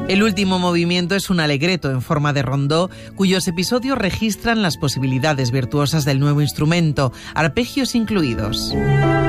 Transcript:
El último movimiento es un allegretto en forma de rondó, cuyos episodios registran las posibilidades virtuosas del nuevo instrumento, arpegios incluidos.